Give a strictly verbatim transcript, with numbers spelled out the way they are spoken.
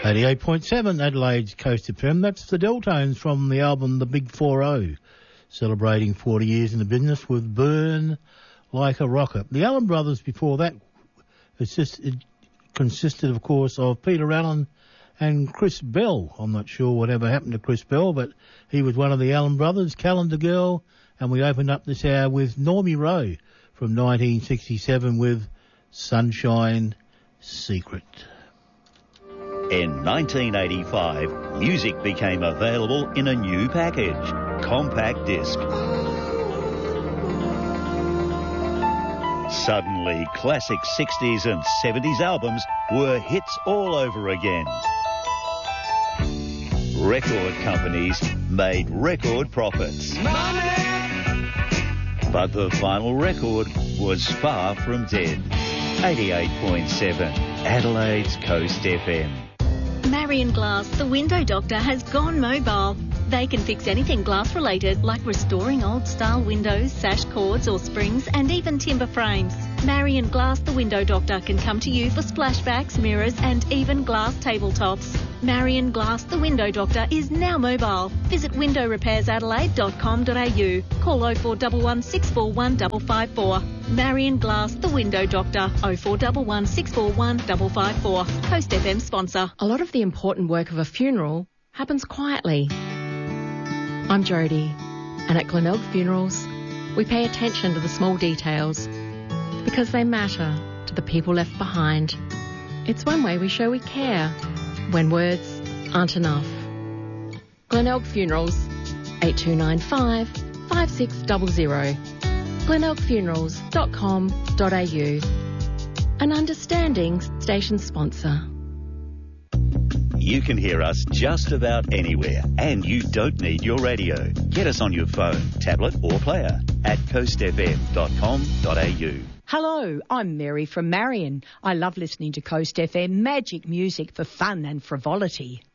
eighty-eight point seven Adelaide's Coast F M. That's the Deltones from the album The Big four oh, celebrating forty years in the business with Burn Like a Rocket. The Allen Brothers before that it's just, it consisted, of course, of Peter Allen and Chris Bell. I'm not sure whatever happened to Chris Bell, but he was one of the Allen Brothers, Calendar Girl, and we opened up this hour with Normie Rowe from nineteen sixty-seven with Sunshine Secret. In nineteen eighty-five, music became available in a new package, compact disc. Suddenly, classic sixties and seventies albums were hits all over again. Record companies made record profits. Money! But the vinyl record was far from dead. eighty-eight point seven Adelaide's Coast F M. Marion Glass, the window doctor, has gone mobile. They can fix anything glass related, like restoring old style windows, sash cords or springs, and even timber frames. Marion Glass, the window doctor, can come to you for splashbacks, mirrors, and even glass tabletops. Marion Glass, the window doctor, is now mobile. Visit window repairs adelaide dot com dot a u. Call oh four one one, six four one, five five four. Marion Glass, the window doctor, oh four one one, six four one, five five four. Coast F M sponsor. A lot of the important work of a funeral happens quietly. I'm Jodie, and at Glenelg Funerals, we pay attention to the small details because they matter to the people left behind. It's one way we show we care when words aren't enough. Glenelg Funerals, eight two nine five, five six zero zero. glenelg funerals dot com dot a u. An understanding station sponsor. You can hear us just about anywhere, and you don't need your radio. Get us on your phone, tablet or player at coast f m dot com dot a u. Hello, I'm Mary from Marion. I love listening to Coast F M, magic music for fun and frivolity.